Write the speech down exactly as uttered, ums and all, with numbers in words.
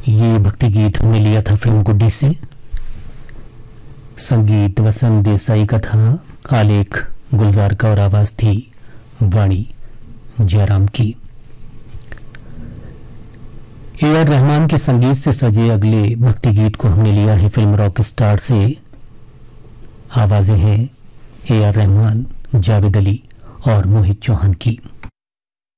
ये भक्ति गीत हमने लिया था फिल्म गुड्डी से। संगीत वसंत देसाई का था, आलेख गुलजार का और आवाज थी वाणी जयराम की। ए आर रहमान के संगीत से सजे अगले भक्ति गीत को हमने लिया है फिल्म रॉक स्टार से। आवाजें हैं ए आर रहमान, जावेद अली और मोहित चौहान की।